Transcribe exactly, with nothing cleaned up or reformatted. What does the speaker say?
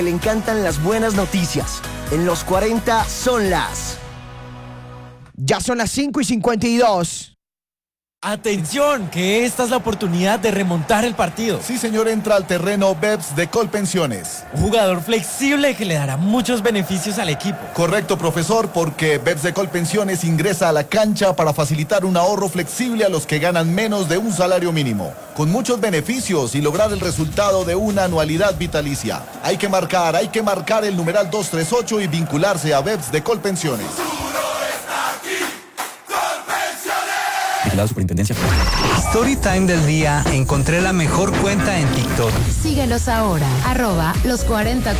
Le encantan las buenas noticias. En los cuarenta son las... Ya son las cinco y cincuenta y dos. Atención, que esta es la oportunidad de remontar el partido. Sí, señor, entra al terreno Beps de Colpensiones. Un jugador flexible que le dará muchos beneficios al equipo. Correcto, profesor, porque Beps de Colpensiones ingresa a la cancha para facilitar un ahorro flexible a los que ganan menos de un salario mínimo, con muchos beneficios y lograr el resultado de una anualidad vitalicia. Hay que marcar, hay que marcar el numeral dos tres ocho y vincularse a Beps de Colpensiones. La Superintendencia. Storytime del día. Encontré la mejor cuenta en TikTok. Síguenos ahora, arroba los cuarenta